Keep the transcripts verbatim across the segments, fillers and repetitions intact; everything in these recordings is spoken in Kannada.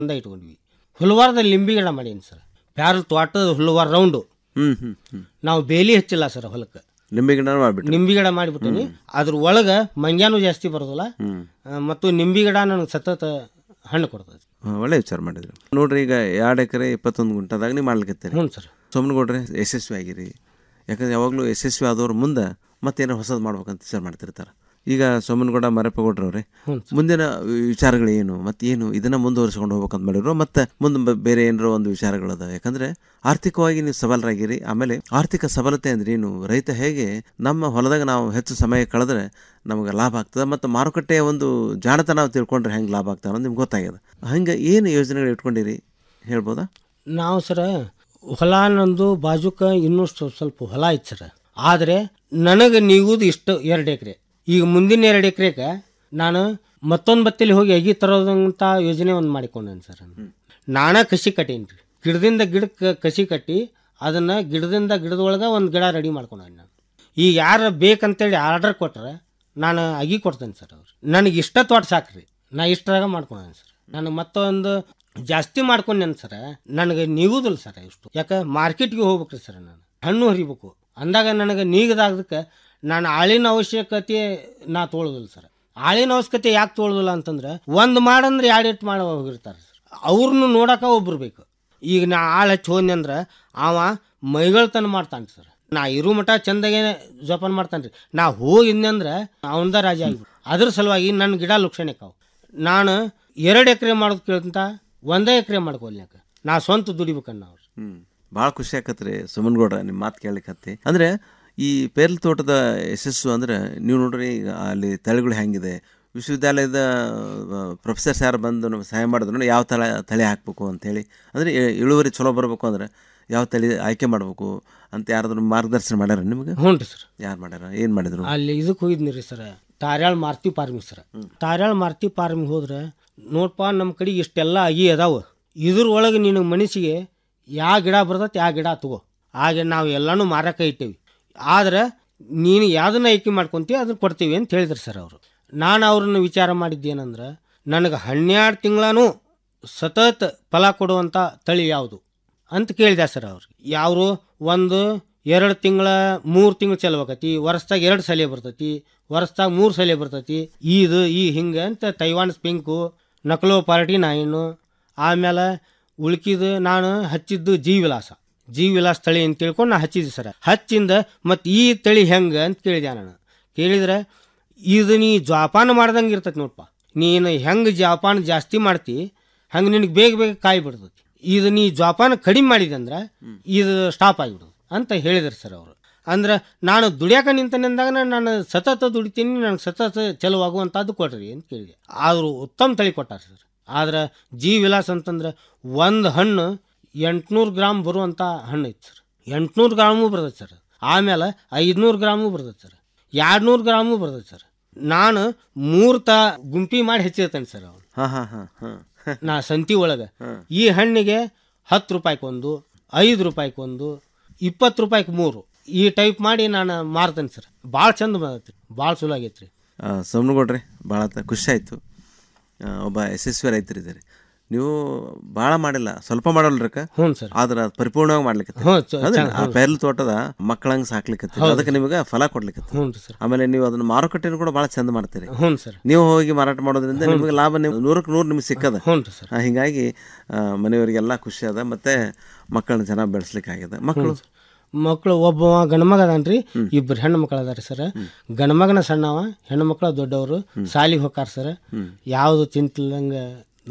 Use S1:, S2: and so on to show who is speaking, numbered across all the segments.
S1: ಒಂದ ಇಟ್ಕೊಂಡ್ವಿ. ಹುಲ್ವಾರದಲ್ಲಿ ಲಿಂಬಿ ಗಿಡ ಮಾಡೀನಿ ಸರ್. ಪ್ಯಾರಲ್ ತೋಟದ ಹುಲ್ವಾರ ರೌಂಡು.
S2: ಹ್ಮ್ ಹ್ಮ್ ಹ್ಮ್
S1: ನಾವು ಬೇಲಿ ಹಚ್ಚಿಲ್ಲ ಸರ್ ಹೊಲಕ್ಕೆ.
S2: ನಿಂಬೆ ಗಿಡ ಮಾಡ್ಬಿಟ್ಟು
S1: ನಿಂಬಿ ಗಿಡ ಮಾಡಿಬಿಟ್ಟಿನಿ. ಅದ್ರ ಒಳಗೆ ಮಂಗ್ಯಾನು ಜಾಸ್ತಿ ಬರೋದಿಲ್ಲ ಮತ್ತು ನಿಂಬಿ ಗಿಡ ನನಗೆ ಸತತ ಹಣ್ಣು ಕೊಡ್ತದೆ.
S2: ಒಳ್ಳೆ ವಿಚಾರ ಮಾಡಿದ್ರಿ ನೋಡ್ರಿ. ಈಗ ಎರಡು ಎಕರೆ ಇಪ್ಪತ್ತೊಂದು ಗುಂಟದಾಗ ನೀವು ಮಾಡ್ಲಿಕ್ಕೆ
S1: ಹ್ಞೂ ಸರ್.
S2: ಸೋಮನಗೌಡ್ರೆ ಯಶಸ್ವಿ ಆಗಿರಿ. ಯಾಕಂದ್ರೆ ಯಾವಾಗಲೂ ಯಶಸ್ವಿ ಆದವ್ರು ಮುಂದೆ ಮತ್ತೇನೋ ಹೊಸದು ಮಾಡ್ಬೇಕಂತ ವಿಚಾರ ಮಾಡ್ತಿರ್ತಾರೆ. ಈಗ ಸೋಮನಗೌಡ ಮರಪ್ಪಗೌಡ್ರವ್ರೆ, ಮುಂದಿನ ವಿಚಾರಗಳು ಏನು ಮತ್ತು ಏನು ಇದನ್ನ ಮುಂದುವರಿಸ್ಕೊಂಡು ಹೋಗ್ಬೇಕಂತ ಮಾಡಿದ್ರು, ಮತ್ತೆ ಮುಂದೆ ಬೇರೆ ಏನಾರೋ ಒಂದು ವಿಚಾರಗಳದ? ಯಾಕಂದ್ರೆ ಆರ್ಥಿಕವಾಗಿ ನೀವು ಸಬಲರಾಗಿರಿ. ಆಮೇಲೆ ಆರ್ಥಿಕ ಸಬಲತೆ ಅಂದ್ರೆ ಏನು, ರೈತ ಹೇಗೆ ನಮ್ಮ ಹೊಲದಾಗ ನಾವು ಹೆಚ್ಚು ಸಮಯ ಕಳೆದ್ರೆ ನಮಗೆ ಲಾಭ ಆಗ್ತದೆ, ಮತ್ತು ಮಾರುಕಟ್ಟೆಯ ಒಂದು ಜಾಣತನ ನಾವು ತಿಳ್ಕೊಂಡ್ರೆ ಹೆಂಗೆ ಲಾಭ ಆಗ್ತದೆ ಅನ್ನೋದು ನಿಮ್ಗೆ ಗೊತ್ತಾಗ್ಯದ. ಹಂಗೆ ಏನು ಯೋಜನೆಗಳು ಇಟ್ಕೊಂಡಿರಿ ಹೇಳ್ಬೋದಾ?
S1: ನಾವು ಸರ ಹೊಲ ನಂದು ಬಾಜುಕ ಇನ್ನಷ್ಟು ಸ್ವಲ್ಪ ಹೊಲ ಐತೆ ಸರ್. ಆದರೆ ನನಗೆ ನೀಗುದು ಇಷ್ಟು ಎರಡು ಎಕರೆ. ಈಗ ಮುಂದಿನ ಎರಡು ಎಕರೆಗೆ ನಾನು ಮತ್ತೊಂದು ಬತ್ತಲ್ಲಿ ಹೋಗಿ ಅಗಿ ತರೋದಂಥ ಯೋಜನೆ ಒಂದು ಮಾಡಿಕೊಂಡೇನೆ ಸರ್. ನಾನೇ ಕಸಿ ಕಟ್ಟೀನಿ ರೀ. ಗಿಡದಿಂದ ಗಿಡಕ್ಕೆ ಕಸಿ ಕಟ್ಟಿ ಅದನ್ನು ಗಿಡದಿಂದ ಗಿಡದೊಳಗೆ ಒಂದು ಗಿಡ ರೆಡಿ ಮಾಡ್ಕೊಂಡೇನೆ ನಾನು. ಈಗ ಯಾರು ಬೇಕಂತೇಳಿ ಆರ್ಡರ್ ಕೊಟ್ರೆ ನಾನು ಅಗಿ ಕೊಡ್ತೇನೆ ಸರ್. ಅವ್ರು ನನಗೆ ಇಷ್ಟ ತೋಟ ಸಾಕ್ರಿ, ನಾ ಇಷ್ಟರಾಗ ಮಾಡ್ಕೊಂಡೇನೆ ಸರ್. ನನಗೆ ಮತ್ತೊಂದು ಜಾಸ್ತಿ ಮಾಡ್ಕೊಂಡೇನೆ ಸರ್. ನನಗೆ ನೀಗುದಿಲ್ಲ ಸರ್ ಇಷ್ಟು. ಯಾಕೆ ಮಾರ್ಕೆಟ್ಗೆ ಹೋಗ್ಬೇಕ್ರಿ ಸರ್. ನಾನು ಹಣ್ಣು ಹರಿಬೇಕು ಅಂದಾಗ ನನಗೆ ನೀಗದಾಗದಕ್ಕೆ ನಾನು ಆಳಿನ ಅವಶ್ಯಕತೆ ನಾ ತೊಗೊಳ್ಳೋದಿಲ್ಲ ಸರ್. ಆಳಿನ ಅವಶ್ಯಕತೆ ಯಾಕೆ ತೊಗೊಳ್ಳೋದಿಲ್ಲ ಅಂತಂದ್ರೆ ಒಂದು ಮಾಡಂದ್ರೆ ಎರಡು ಇಟ್ಟು ಮಾಡಿ ಹೋಗಿರ್ತಾರೆ ಸರ್. ಅವ್ರನ್ನ ನೋಡೋಕೆ ಒಬ್ರು ಬೇಕು. ಈಗ ನಾ ಆಳು ಹಚ್ಚಿ ಹೋದ್ನಿ ಅಂದ್ರೆ ಅವ ಮೈಗಳ್ತನ ಮಾಡ್ತಾನೆ ಸರ್. ನಾ ಇರು ಮಠ ಚಂದಾಗೆ ಜೋಪಾನ ಮಾಡ್ತಾನೆ ರೀ. ನಾ ಹೋಗಿದ್ನಿ ಅಂದ್ರೆ ಅವನದ ರಾಜ ಆಗಿಬಿಟ್ಟು. ಅದ್ರ ಸಲುವಾಗಿ ನನ್ನ ಗಿಡ ಲುಕ್ಷಣೆಕ್ಕಾವು. ನಾನು ಎರಡು ಎಕರೆ ಮಾಡೋದು ಕೇಳ್ತ ಒಂದೇ ಎಕರೆ ಮಾಡ್ಕೊಲ್ಯಾಕ ನಾ ಸ್ವಂತ ದುಡಿಬೇಕನ್ನ ಅವ್ರು.
S2: ಹ್ಞೂ ಭಾಳ ಖುಷಿ ಆಕತ್ರಿ ಸುಮನ್ಗೌಡ್ರ ನಿಮ್ಮ ಮಾತು ಕೇಳಲಿಕ್ಕತ್ತಿ. ಅಂದರೆ ಈ ಪೇರ್ಲ್ ತೋಟದ ಯಶಸ್ಸು ಅಂದ್ರೆ ನೀವು ನೋಡ್ರಿ, ಈಗ ಅಲ್ಲಿ ತಳಿಗಳು ಹೆಂಗಿದೆ, ವಿಶ್ವವಿದ್ಯಾಲಯದ ಪ್ರೊಫೆಸರ್ಸ್ ಯಾರು ಬಂದು ನಮ್ಗೆ ಸಹಾಯ ಮಾಡಿದ್ರು ಯಾವ ತಳ ತಳಿ ಹಾಕಬೇಕು ಅಂಥೇಳಿ, ಅಂದರೆ ಇಳುವರಿ ಚಲೋ ಬರಬೇಕು ಅಂದ್ರೆ ಯಾವ ತಳಿ ಆಯ್ಕೆ ಮಾಡಬೇಕು ಅಂತ ಯಾರಾದ್ರೂ ಮಾರ್ಗದರ್ಶನ ಮಾಡ್ಯಾರ ನಿಮಗೆ?
S1: ಹ್ಞೂ ರೀ ಸರ್.
S2: ಯಾರು ಮಾಡ್ಯಾರ, ಏನು ಮಾಡಿದ್ರು?
S1: ಅಲ್ಲಿ ಇದಕ್ಕೆ ಹೋಗಿದ್ನಿ ರೀ ಸರ್, ತಾರ್ಯಾಳ ಮಾರುತಿ ಫಾರ್ಮಿಗೆ ಸರ್. ತಾರ್ಯಾಳ ಮಾರುತಿ ಫಾರ್ಮಿಗೆ ಹೋದ್ರೆ ನೋಡಪ್ಪ ನಮ್ಮ ಕಡೆಗೆ ಇಷ್ಟೆಲ್ಲ ಅಗಿ ಅದಾವ, ಇದ್ರೊಳಗೆ ನಿನಗೆ ಮನಸ್ಸಿಗೆ ಯಾವ ಗಿಡ ಬರ್ತೈತೆ ಯಾವ ಗಿಡ ತಗೋ. ಹಾಗೆ ನಾವು ಎಲ್ಲನೂ ಮಾರಕ್ಕೆ ಇಟ್ಟೇವಿ, ಆದ್ರೆ ನೀನು ಯಾವುದನ್ನ ಆಯ್ಕೆ ಮಾಡ್ಕೊತೀವಿ ಅದನ್ನ ಕೊಡ್ತೀವಿ ಅಂತ ಹೇಳಿದ್ರು ಸರ್ ಅವರು. ನಾನು ಅವ್ರನ್ನ ವಿಚಾರ ಮಾಡಿದ್ದೇನೆಂದ್ರೆ ನನಗೆ ಹನ್ನೆರಡು ತಿಂಗಳೂ ಸತತ ಫಲ ಕೊಡುವಂಥ ತಳಿ ಯಾವುದು ಅಂತ ಕೇಳಿದೆ ಸರ್ ಅವ್ರು. ಯಾರು ಒಂದು ಎರಡು ತಿಂಗಳ ಮೂರು ತಿಂಗಳು ಚಲೋಕತಿ, ವರ್ಷದಾಗ ಎರಡು ಸಲ ಬರ್ತೈತಿ, ವರ್ಷದಾಗ ಮೂರು ಸಲ ಬರ್ತೈತಿ, ಇದು ಈ ಹಿಂಗೆ ಅಂತ ತೈವಾನ್ ಸ್ಪಿಂಕು, ನಕಲೋ ಪಾರ್ಟಿ ನೈನು, ಆಮೇಲೆ ಉಳ್ಕಿದು ನಾನು ಹಚ್ಚಿದ್ದು ಜೀ ವಿಲಾಸ ಜೀ ವಿಲಾಸ ತಳಿ ಅಂತ ತಿಳ್ಕೊಂಡು ನಾ ಹಚ್ಚಿದ್ದೆ ಸರ್. ಹಚ್ಚಿಂದ ಮತ್ತು ಈ ತಳಿ ಹೆಂಗೆ ಅಂತ ಕೇಳಿದೆ ನಾನು. ಕೇಳಿದ್ರೆ ಇದು ನೀ ಜೋಪಾನ ಮಾಡ್ದಂಗೆ ಇರ್ತೈತಿ ನೋಡಪ್ಪ, ನೀನು ಹೆಂಗೆ ಜೋಪಾನ ಜಾಸ್ತಿ ಮಾಡ್ತಿ ಹಂಗೆ ನಿನಗೆ ಬೇಗ ಬೇಗ ಕಾಯಿ ಬಿಡ್ತೈತಿ. ಇದು ನೀ ಜೋಪಾನ ಕಡಿಮೆ ಮಾಡಿದೆ ಅಂದ್ರೆ ಇದು ಸ್ಟಾಪ್ ಆಗಿಬಿಡೋದು ಅಂತ ಹೇಳಿದ್ರು ಸರ್ ಅವರು. ಅಂದ್ರೆ ನಾನು ದುಡಿಯಾಕ ನಿಂತನೆಂದಾಗ ನಾನು ಸತತ ದುಡಿತೀನಿ, ನನಗೆ ಸತತ ಚಲೋವಾಗುವಂಥದ್ದು ಕೊಡ್ರಿ ಅಂತ ಕೇಳಿದೆ. ಆದರೂ ಉತ್ತಮ ತಳಿ ಕೊಟ್ಟಾರೆ ಸರ್. ಆದ್ರೆ ಜೀ ವಿಲಾಸ್ ಅಂತಂದ್ರೆ ಒಂದು ಹಣ್ಣು ಎಂಟುನೂರು ಗ್ರಾಮ್ ಬರುವಂಥ ಹಣ್ಣು ಐತೆ ಸರ್. ಎಂಟುನೂರು ಗ್ರಾಮು ಬರ್ತೈತೆ ಸರ್. ಆಮೇಲೆ ಐದುನೂರು ಗ್ರಾಮು ಬರ್ತೈತೆ ಸರ್, ಎರಡು ನೂರು ಗ್ರಾಮು ಬರ್ತೈತೆ ಸರ್. ನಾನು ಮೂರು ತ ಗುಂಪಿ ಮಾಡಿ ಹೆಚ್ಚಿರ್ತೇನೆ ಸರ್ ಅವನು.
S2: ಹಾಂ ಹಾಂ ಹಾಂ ಹಾಂ
S1: ನಾ ಸಂತಿ ಒಳಗೆ ಈ ಹಣ್ಣಿಗೆ ಹತ್ತು ರೂಪಾಯಿಗೊಂದು, ಐದು ರೂಪಾಯಿಗೊಂದು, ಇಪ್ಪತ್ತು ರೂಪಾಯಿಗೆ ಮೂರು, ಈ ಟೈಪ್ ಮಾಡಿ ನಾನು ಮಾರ್ತೇನೆ ಸರ್. ಭಾಳ ಚಂದ ಬಂದೈತಿ, ಭಾಳ ಚಲೋ ಆಗೈತೆ ರೀ.
S2: ಸೋಮನಗೌಡ್ರೆ, ಭಾಳ ಖುಷಿ ಆಯಿತು. ಒಬ್ಬ ಯಶಸ್ವಿ ರೈತರಿದ್ದೀರಿ ನೀವು. ಭಾಳ ಮಾಡಿಲ್ಲ, ಸ್ವಲ್ಪ ಮಾಡಲ್ರಕ್ಕ.
S1: ಹ್ಞೂ ಸರ್.
S2: ಆದ್ರೆ ಅದು ಪರಿಪೂರ್ಣವಾಗಿ ಮಾಡ್ಲಿಕ್ಕೆ ಆ ಪೇರ್ಲ್ ತೋಟದ ಮಕ್ಕಳಂಗೆ ಸಾಕ್ಲಿಕ್ಕೆ ಅದಕ್ಕೆ ನಿಮಗೆ ಫಲ ಕೊಡ್ಲಿಕ್ಕೆ.
S1: ಹ್ಞೂ ಸರ್.
S2: ಆಮೇಲೆ ನೀವು ಅದನ್ನ ಮಾರುಕಟ್ಟೆನೂ ಕೂಡ ಭಾಳ ಚಂದ ಮಾಡ್ತೀರಿ.
S1: ಹ್ಞೂ ಸರ್.
S2: ನೀವು ಹೋಗಿ ಮಾರಾಟ ಮಾಡೋದ್ರಿಂದ ನಿಮಗೆ ಲಾಭ ನೂರಕ್ಕೆ ನೂರು ನಿಮ್ಗೆ ಸಿಕ್ಕದ.
S1: ಹ್ಞೂ ಸರ್.
S2: ಹೀಗಾಗಿ ಮನೆಯವರಿಗೆಲ್ಲ ಖುಷಿ ಅದ, ಮತ್ತೆ ಮಕ್ಕಳನ್ನ ಚೆನ್ನಾಗಿ ಬೆಳೆಸ್ಲಿಕ್ಕೆ ಆಗಿದೆ. ಮಕ್ಕಳು
S1: ಮಕ್ಕಳು ಒಬ್ಬ ಗಂಡ್ಮಗ ಅದಾನ್ರಿ, ಇಬ್ಬರು ಹೆಣ್ಣು ಮಕ್ಕಳು ಅದಾರಿ ಸರ್. ಗಂಡ್ಮಗನ ಸಣ್ಣವ, ಹೆಣ್ಣು ಮಕ್ಕಳು ದೊಡ್ಡವರು, ಸಾಲಿಗೆ ಹೋಗ್ತಾರ ಸರ್. ಯಾವುದು ಚಿಂತಿಲ್ಲಂಗೆ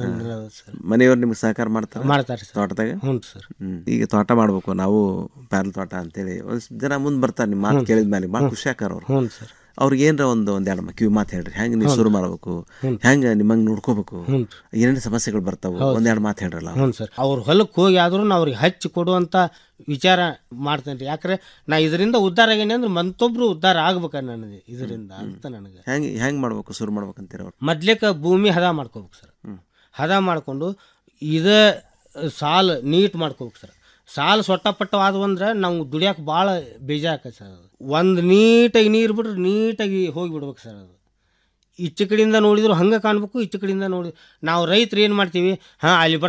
S2: ಮನೆಯವ್ರು ನಿಮ್ಗೆ ಸಹಕಾರ ಮಾಡ್ತಾರೆ
S1: ಮಾಡ್ತಾರೆ ಸರ್
S2: ತೋಟದಾಗ?
S1: ಹ್ಞೂ ಸರ್.
S2: ಈಗ ತೋಟ ಮಾಡ್ಬೇಕು ನಾವು ಪ್ಯಾರಲ್ ತೋಟ ಅಂತೇಳಿ ಒಂದ್ ಜನ ಮುಂದೆ ಬರ್ತಾರೆ. ನಿಮ್ಮ ಮಾತು ಕೇಳಿದ ಮೇಲೆ ಭಾಳ ಖುಷಿ ಆಕಾರ ಅವ್ರು.
S1: ಹ್ಞೂ ಸರ್.
S2: ಅವ್ರಿಗೆ ಏನರ ಒಂದು ಒಂದೆರಡು ಕಿವಿ ಮಾತು ಹೇಳ್ರಿ, ಹೆಂಗೆ ನೀವು ಶುರು ಮಾಡ್ಬೇಕು, ಹೆಂಗೆ ನಿಮ್ಮಂಗೆ ನೋಡ್ಕೋಬೇಕು, ಏನೇನು ಸಮಸ್ಯೆಗಳು ಬರ್ತಾವೆ, ಒಂದೆರಡು ಮಾತು ಹೇಳ್ರಲ್ಲ.
S1: ಹ್ಞೂ ಸರ್. ಅವ್ರ ಹೊಲಕ್ಕೆ ಹೋಗಿ ಆದ್ರೂ ಅವ್ರಿಗೆ ಹಚ್ಚಿ ಕೊಡುವಂಥ ವಿಚಾರ ಮಾಡ್ತೇನೆ ರೀ. ಯಾಕಂದ್ರೆ ನಾ ಇದರಿಂದ ಉದ್ಧಾರ ಆಗೇನೆ ಅಂದ್ರೆ ಮತ್ತೊಬ್ರು ಉದ್ಧಾರ ಆಗ್ಬೇಕ ನನಗೆ ಇದರಿಂದ ಅಂತ ನನಗೆ.
S2: ಹೆಂಗೆ ಹೆಂಗೆ ಮಾಡ್ಬೇಕು ಶುರು ಮಾಡ್ಬೇಕಂತೀರ ಅವ್ರು?
S1: ಮೊದ್ಲೇಕ ಭೂಮಿ ಹದ ಮಾಡ್ಕೋಬೇಕು ಸರ್. ಹದ ಮಾಡ್ಕೊಂಡು ಇದೇ ಸಾಲು ನೀಟ್ ಮಾಡ್ಕೋಬೇಕು ಸರ್. ಸಾಲು ಸೊಟ್ಟಪಟ್ಟವಾದವು ಅಂದ್ರೆ ನಾವು ದುಡಿಯೋಕೆ ಭಾಳ ಬೇಜಾರು ಆಕೈತೆ ಸರ್. ಅದು ಒಂದು ನೀಟಾಗಿ ನೀರು ಬಿಟ್ರೆ ನೀಟಾಗಿ ಹೋಗಿ ಬಿಡ್ಬೇಕು ಸರ್. ಅದು ಈಚೆ ಕಡೆಯಿಂದ ನೋಡಿದ್ರು ಹಂಗೆ ಕಾಣ್ಬೇಕು, ಈಚೆ ಕಡೆಯಿಂದ ನೋಡಿ ನಾವು ರೈತರು ಏನು ಮಾಡ್ತೀವಿ, ಹಾಂ ಅಲ್ಲಿ